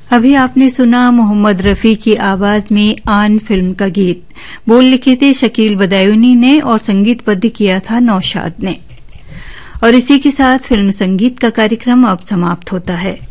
अभी आपने सुना मोहम्मद रफी की आवाज में आन फिल्म का गीत। बोल लिखे थे शकील बदायूनी ने और संगीतबद्ध किया था नौशाद ने। और इसी के साथ फिल्म संगीत का कार्यक्रम अब समाप्त होता है।